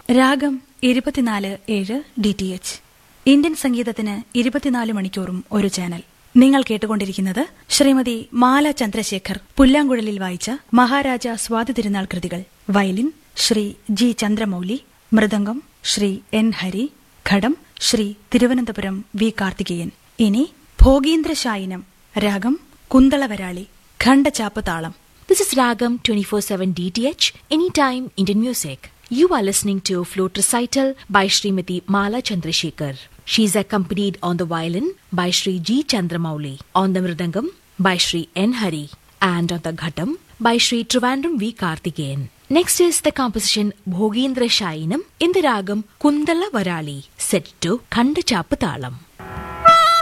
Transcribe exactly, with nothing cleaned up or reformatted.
രാഗം ഇരുപത്തിനാല് ഏഴ് ഡി ടി എച്ച് ഇന്ത്യൻ സംഗീതത്തിന് ഇരുപത്തിനാല് മണിക്കൂറും ഒരു ചാനൽ. നിങ്ങൾ കേട്ടുകൊണ്ടിരിക്കുന്നത് ശ്രീമതി മാല ചന്ദ്രശേഖർ പുല്ലാങ്കുഴലിൽ വായിച്ച മഹാരാജ സ്വാതി തിരുനാൾ കൃതികൾ. Violin Shri G Chandramouli, mridangam Shri N Hari, ഘടം ശ്രീ തിരുവനന്തപുരം വി കാർത്തികേയൻ. ഇനി ഭോഗീന്ദ്രശായിനം, രാഗം കുന്തളവരാളി, ഖണ്ഡചാപ്പ് താളം. This is Ragam twenty-four seven D T H, Anytime Indian Music. You are listening to a flute recital by Srimati Mala Chandrasekhar. She is accompanied on the violin by Sri G. Chandramouli, on the mridangam by Sri N. Hari, and on the ghatam by Sri Trivandrum V. Karthikeyan. Next is the composition Bhogendra Shayinam in the ragam Kundala Varali, set to Khandachappu Thalam.